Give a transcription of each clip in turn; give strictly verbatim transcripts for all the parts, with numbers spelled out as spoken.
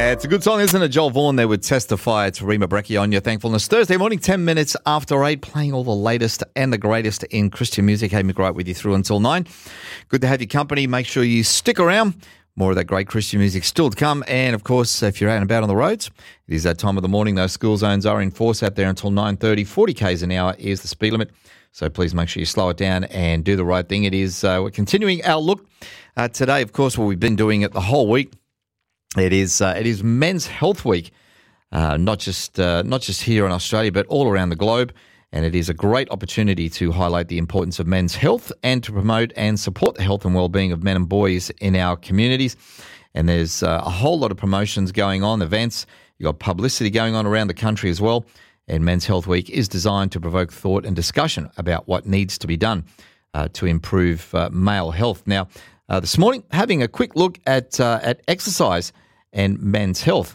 Uh, it's a good song, isn't it? Joel Vaughan there would testify to Rima Brecchi on your thankfulness. Thursday morning, ten minutes after eight, playing all the latest and the greatest in Christian music. Amy McGrath with you through until nine. Good to have your company. Make sure you stick around. More of that great Christian music still to come. And, of course, if you're out and about on the roads, it is that time of the morning. Those school zones are in force out there until nine thirty. forty kays an hour is the speed limit. So please make sure you slow it down and do the right thing. It is, uh, we're continuing our look uh, today, of course, what we've been doing it the whole week. It is uh, it is Men's Health Week, uh, not just uh, not just here in Australia, but all around the globe. And it is a great opportunity to highlight the importance of men's health and to promote and support the health and well-being of men and boys in our communities. And there's uh, a whole lot of promotions going on, events. You've got publicity going on around the country as well. And Men's Health Week is designed to provoke thought and discussion about what needs to be done uh, to improve uh, male health. Now, uh, this morning, having a quick look at uh, at exercise and men's health.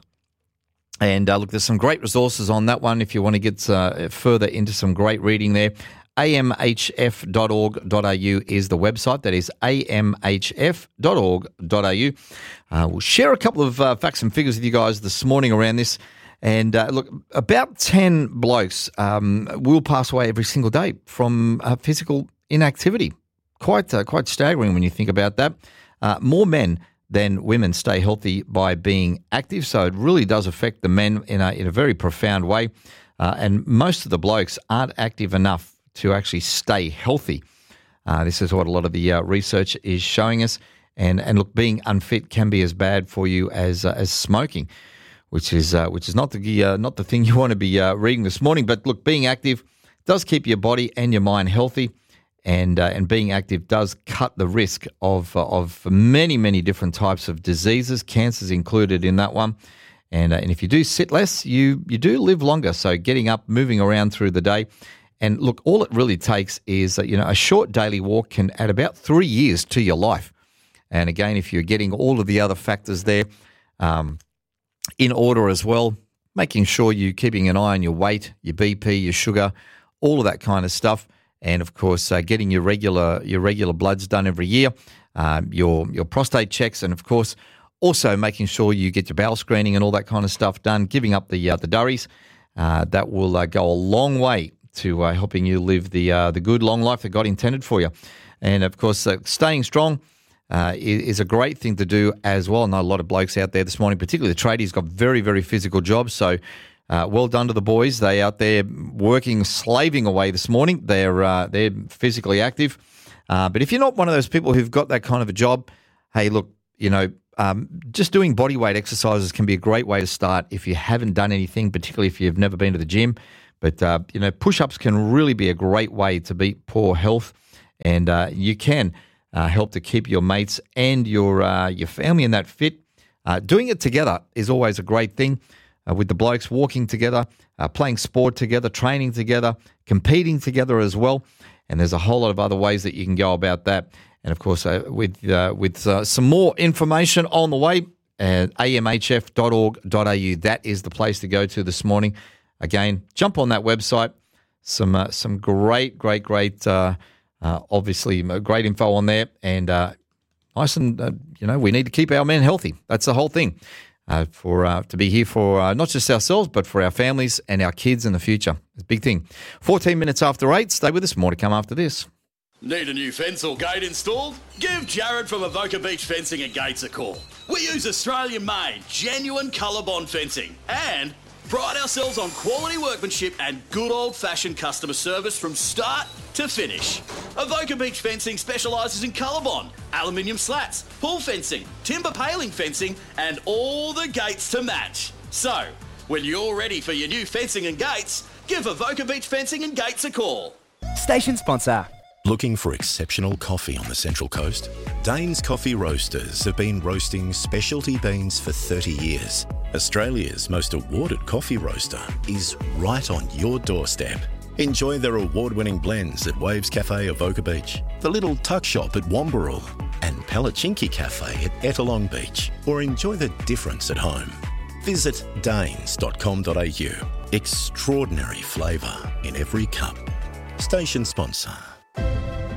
And uh, look, there's some great resources on that one if you want to get uh, further into some great reading there. a m h f dot org dot a u is the website. That is a m h f dot org dot a u. Uh, we'll share a couple of uh, facts and figures with you guys this morning around this. And uh, look, about ten blokes um, will pass away every single day from uh, physical inactivity. Quite, uh, quite staggering when you think about that. Uh, more men than women stay healthy by being active, so it really does affect the men in a in a very profound way. Uh, and most of the blokes aren't active enough to actually stay healthy. Uh, this is what a lot of the uh, research is showing us. And and look, being unfit can be as bad for you as uh, as smoking, which is uh, which is not the uh, not the thing you want to be uh, reading this morning. But look, being active does keep your body and your mind healthy. And uh, and being active does cut the risk of uh, of many, many different types of diseases, cancers included in that one. And uh, and if you do sit less, you you do live longer. So getting up, moving around through the day. And look, all it really takes is, uh, you know, a short daily walk can add about three years to your life. And again, if you're getting all of the other factors there um, in order as well, making sure you're keeping an eye on your weight, your B P, your sugar, all of that kind of stuff. And of course, uh, getting your regular your regular bloods done every year, um, your your prostate checks, and of course, also making sure you get your bowel screening and all that kind of stuff done. Giving up the uh, the durries, uh, that will uh, go a long way to uh, helping you live the uh, the good long life that God intended for you. And of course, uh, staying strong uh, is, is a great thing to do as well. I know a lot of blokes out there this morning, particularly the tradies, got very very physical jobs. So. Uh, well done to the boys. They out there working, slaving away this morning. They're uh, they're physically active. Uh, but if you're not one of those people who've got that kind of a job, hey, look, you know, um, just doing body weight exercises can be a great way to start if you haven't done anything, particularly if you've never been to the gym. But, uh, you know, push-ups can really be a great way to beat poor health. And uh, you can uh, help to keep your mates and your, uh, your family in that fit. Uh, doing it together is always a great thing. Uh, with the blokes walking together, uh, playing sport together, training together, competing together as well. And there's a whole lot of other ways that you can go about that. And, of course, uh, with uh, with uh, some more information on the way, uh, a m h f dot org dot a u, that is the place to go to this morning. Again, jump on that website. Some uh, some great, great, great, uh, uh, obviously, great info on there. And uh, nice and, uh, you know, we need to keep our men healthy. That's the whole thing. Uh, for uh, to be here for uh, not just ourselves, but for our families and our kids in the future. It's a big thing. fourteen minutes after eight. Stay with us. More to come after this. Need a new fence or gate installed? Give Jared from Avoca Beach Fencing and Gates a call. We use Australian-made, genuine ColourBond fencing and pride ourselves on quality workmanship and good old-fashioned customer service from start to finish. Avoca Beach Fencing specialises in ColourBond, aluminium slats, pool fencing, timber paling fencing and all the gates to match. So, when you're ready for your new fencing and gates, give Avoca Beach Fencing and Gates a call. Station sponsor. Looking for exceptional coffee on the Central Coast? Dane's Coffee Roasters have been roasting specialty beans for thirty years. Australia's most awarded coffee roaster is right on your doorstep. Enjoy their award-winning blends at Waves Cafe Avoca Beach, the Little Tuck Shop at Wambarrel, and Palachinki Cafe at Ettalong Beach, or enjoy the difference at home. Visit danes dot com dot a u. Extraordinary flavour in every cup. Station sponsor.